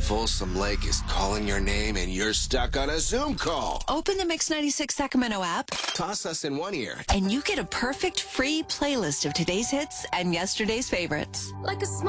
Folsom Lake is calling your name and you're stuck on a Zoom call. Open the Mix 96 Sacramento app, Toss us in one ear. and you get a perfect free playlist of today's hits and yesterday's favorites. Like a small